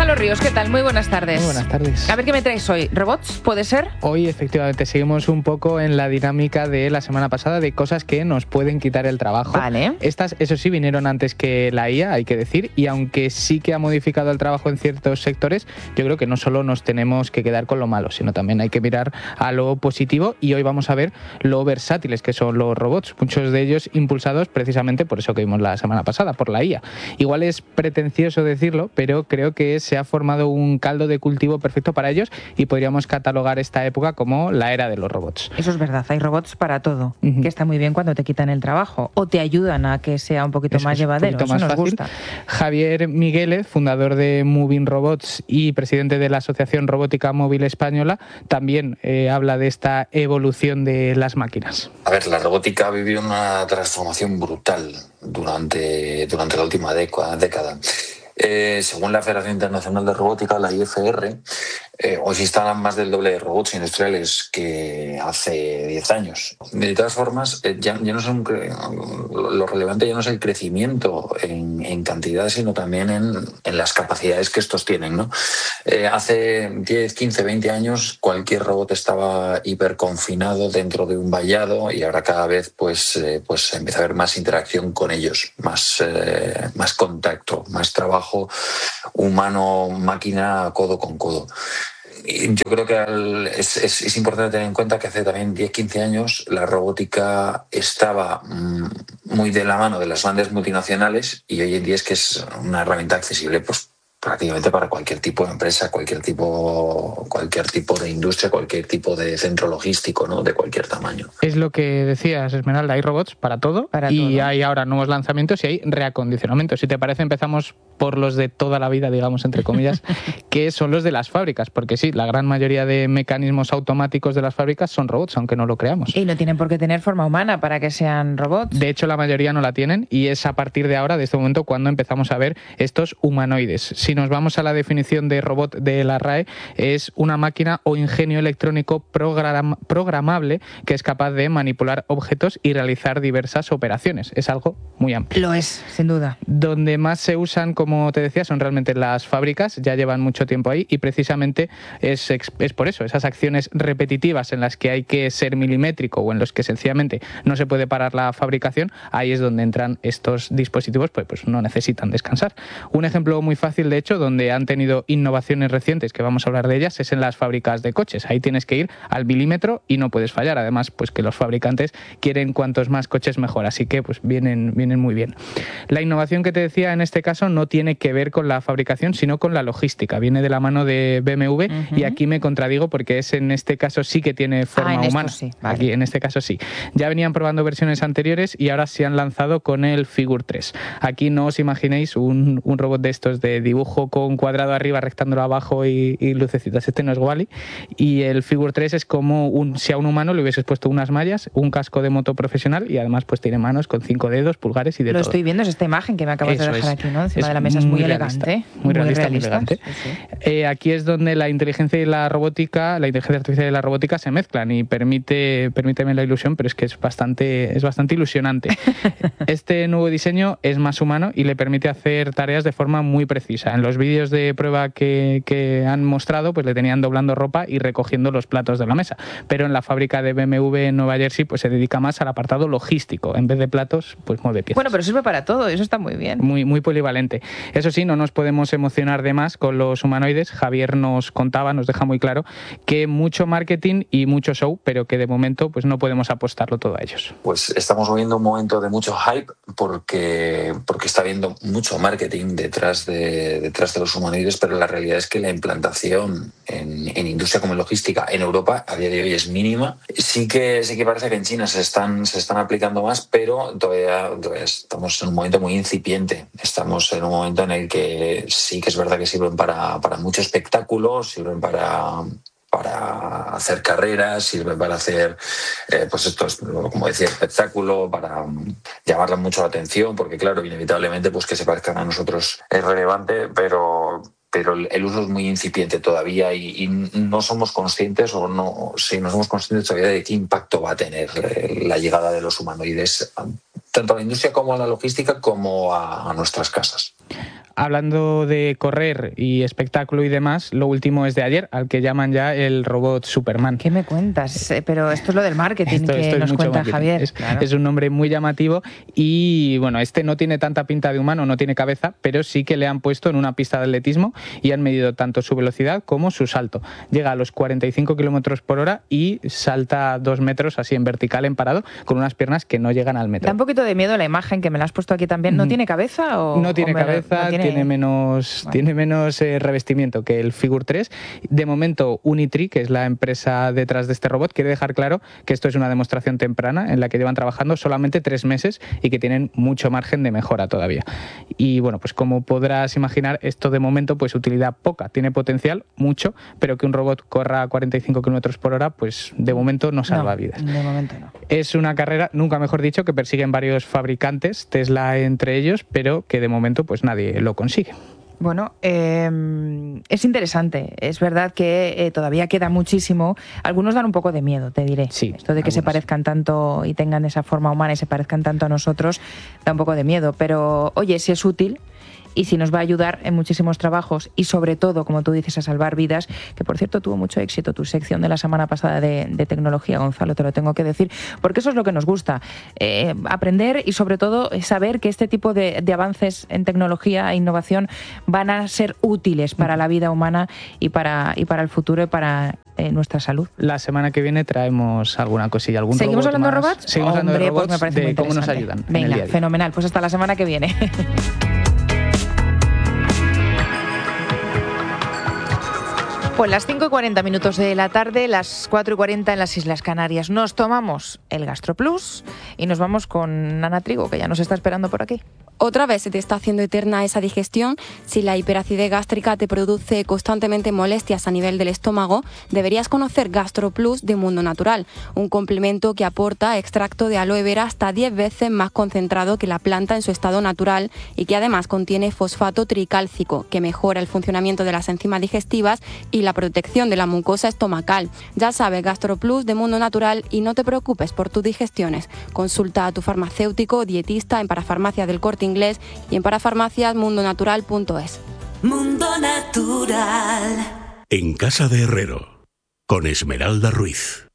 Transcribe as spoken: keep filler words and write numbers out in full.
Gonzalo Ríos, ¿qué tal? Muy buenas tardes. Muy buenas tardes. A ver qué me traes hoy. ¿Robots? ¿Puede ser? Hoy, efectivamente, seguimos un poco en la dinámica de la semana pasada de cosas que nos pueden quitar el trabajo. Vale. Estas, eso sí, vinieron antes que la I A, hay que decir, y aunque sí que ha modificado el trabajo en ciertos sectores, yo creo que no solo nos tenemos que quedar con lo malo, sino también hay que mirar a lo positivo, y hoy vamos a ver lo versátiles que son los robots, muchos de ellos impulsados precisamente por eso que vimos la semana pasada, por la I A. Igual es pretencioso decirlo, pero creo que se ha formado un caldo de cultivo perfecto para ellos y podríamos catalogar esta época como la era de los robots. Eso es verdad, hay robots para todo, Uh-huh. que está muy bien cuando te quitan el trabajo o te ayudan a que sea un poquito Eso más es, llevadero, un poquito eso más nos fácil. gusta. Javier Migueles, fundador de Moving Robots y presidente de la Asociación Robótica Móvil Española, también eh, habla de esta evolución de las máquinas. A ver, la robótica ha vivido una transformación brutal durante, durante la última década. década. Eh, según la Federación Internacional de Robótica, la I F R, eh, hoy se instalan más del doble de robots industriales que hace diez años. De todas formas, eh, ya, ya no es un, lo relevante ya no es el crecimiento en, en cantidad, sino también en, en las capacidades que estos tienen, ¿no? Eh, hace diez, quince, veinte años cualquier robot estaba hiperconfinado dentro de un vallado, y ahora cada vez pues, eh, pues empieza a haber más interacción con ellos, más, eh, más contacto, más trabajo humano-máquina codo con codo. Y yo creo que es, es, es importante tener en cuenta que hace también diez, quince años la robótica estaba muy de la mano de las grandes multinacionales, y hoy en día es que es una herramienta accesible pues prácticamente para cualquier tipo de empresa, cualquier tipo, cualquier tipo de industria, cualquier tipo de centro logístico, ¿no? De cualquier tamaño. Es lo que decías, Esmeralda, hay robots para todo, para y todo. Hay ahora nuevos lanzamientos y hay reacondicionamientos. Si te parece, empezamos por los de toda la vida, digamos, entre comillas, que son los de las fábricas, porque sí, la gran mayoría de mecanismos automáticos de las fábricas son robots, aunque no lo creamos. Y no tienen por qué tener forma humana para que sean robots. De hecho, la mayoría no la tienen, y es a partir de ahora, de este momento, cuando empezamos a ver estos humanoides. Si nos vamos a la definición de robot de la R A E, es una máquina o ingenio electrónico program- programable que es capaz de manipular objetos y realizar diversas operaciones. Es algo muy amplio. Lo es, sin duda. Donde más se usan, como te decía, son realmente las fábricas, ya llevan mucho tiempo ahí, y precisamente es, es por eso, esas acciones repetitivas en las que hay que ser milimétrico o en los que sencillamente no se puede parar la fabricación, ahí es donde entran estos dispositivos, pues, pues no necesitan descansar. Un ejemplo muy fácil, de hecho, donde han tenido innovaciones recientes, que vamos a hablar de ellas, es en las fábricas de coches. Ahí tienes que ir al milímetro y no puedes fallar. Además, pues que los fabricantes quieren cuantos más coches mejor, así que pues vienen, vienen muy bien. La innovación que te decía en este caso no tiene que ver con la fabricación, sino con la logística. Viene de la mano de B M W, uh-huh. Y aquí me contradigo porque es en este caso sí que tiene forma ah, en humana. Sí. Vale. Aquí en este caso sí. Ya venían probando versiones anteriores y ahora se han lanzado con el Figur tres. Aquí no os imaginéis un, un robot de estos de dibujo con cuadrado arriba, rectángulo abajo y, y lucecitas. Este no es Wall-E. Y el Figur tres es como un, si a un humano le hubieses puesto unas mallas, un casco de moto profesional, y además pues tiene manos con cinco dedos, pulgares y de Lo todo. Lo estoy viendo, es esta imagen que me acabas Eso de dejar es, aquí, ¿no? Encima es de la mesa, es muy, muy realista, elegante. Muy realista, muy, realista, elegante. Sí, sí. Eh, aquí es donde la inteligencia y la robótica, la inteligencia artificial y la robótica se mezclan, y permite, permíteme la ilusión, pero es que es bastante, es bastante ilusionante. Este nuevo diseño es más humano y le permite hacer tareas de forma muy precisa. En los vídeos de prueba que, que han mostrado, pues le tenían doblando ropa y recogiendo los platos de la mesa. Pero en la fábrica de B M W en Nueva Jersey, pues se dedica más al apartado logístico. En vez de platos, pues mueve piezas. Bueno, pero sirve para todo, eso está muy bien. Muy, muy polivalente. Eso sí, no nos podemos emocionar de más con los humanoides. Javier nos contaba, nos deja muy claro que mucho marketing y mucho show, pero que de momento pues no podemos apostarlo todo a ellos. Pues estamos viviendo un momento de mucho hype porque, porque está habiendo mucho marketing detrás de, detrás de los humanoides, pero la realidad es que la implantación en, en industria como logística en Europa a día de hoy es mínima. Sí que, sí que parece que en China se están, se están aplicando más, pero todavía, todavía estamos en un momento muy incipiente. Estamos en un momento en el que sí que es verdad que sirven para, para mucho espectáculo, sirven para... para hacer carreras, sirve para hacer, eh, pues esto es, como decía, espectáculo, para um, llamarle mucho la atención, porque claro, inevitablemente pues que se parezcan a nosotros es relevante, pero pero el uso es muy incipiente todavía y, y no somos conscientes o no, sí, no somos conscientes todavía de qué impacto va a tener eh, la llegada de los humanoides tanto a la industria como a la logística como a, a nuestras casas. hablando de correr y espectáculo y demás, lo último es de ayer, al que llaman ya el robot Superman. ¿Qué me cuentas? Pero esto es lo del marketing esto, que esto nos cuenta marketing. Javier. Es, claro. es un nombre muy llamativo y bueno, este no tiene tanta pinta de humano, no tiene cabeza, pero sí que le han puesto en una pista de atletismo y han medido tanto su velocidad como su salto. Llega a los cuarenta y cinco kilómetros por hora y salta dos metros así en vertical, en parado, con unas piernas que no llegan al metro. Da un poquito de miedo la imagen que me la has puesto aquí también. ¿No mm. tiene cabeza? O, no tiene o me, cabeza, no tiene... tiene menos, bueno. tiene menos eh, revestimiento que el Figure tres. De momento, Unitree, que es la empresa detrás de este robot, quiere dejar claro que esto es una demostración temprana en la que llevan trabajando solamente tres meses y que tienen mucho margen de mejora todavía. Y bueno, pues como podrás imaginar, esto de momento pues utilidad poca, tiene potencial mucho, pero que un robot corra a cuarenta y cinco kilómetros por hora, pues de momento no salva no, vidas. De momento no. Es una carrera, nunca mejor dicho, que persiguen varios fabricantes, Tesla entre ellos, pero que de momento pues nadie lo consigue. Bueno, eh, es interesante. Es verdad que eh, todavía queda muchísimo. Algunos dan un poco de miedo, te diré. Sí, Esto de que algunos. se parezcan tanto y tengan esa forma humana y se parezcan tanto a nosotros, da un poco de miedo. Pero, oye, si es útil y si nos va a ayudar en muchísimos trabajos y sobre todo, como tú dices, a salvar vidas, que por cierto tuvo mucho éxito tu sección de la semana pasada de, de tecnología, Gonzalo, te lo tengo que decir, porque eso es lo que nos gusta, eh, aprender y sobre todo saber que este tipo de, de avances en tecnología e innovación van a ser útiles para la vida humana y para, y para el futuro y para eh, nuestra salud. La semana que viene traemos alguna cosilla, algún ¿Seguimos robot hablando más. de robots? Seguimos Hombre, hablando de robots, pues me parece de muy cómo nos interesante. ayudan. Venga, en el día a día. Fenomenal, pues hasta la semana que viene. Pues las cinco y cuarenta minutos de la tarde, las cuatro y cuarenta en las Islas Canarias. Nos tomamos el GastroPlus y nos vamos con Ana Trigo, que ya nos está esperando por aquí. Otra vez se te está haciendo eterna esa digestión. Si la hiperacidez gástrica te produce constantemente molestias a nivel del estómago, deberías conocer GastroPlus de Mundo Natural, un complemento que aporta extracto de aloe vera hasta diez veces más concentrado que la planta en su estado natural y que además contiene fosfato tricálcico, que mejora el funcionamiento de las enzimas digestivas y la protección de la mucosa estomacal. Ya sabes, GastroPlus de Mundo Natural y no te preocupes por tus digestiones. Consulta a tu farmacéutico o dietista en Parafarmacia del Corte Inglés y en parafarmacias mundo natural punto es. Mundo Natural. En Casa de Herrero, con Esmeralda Ruiz.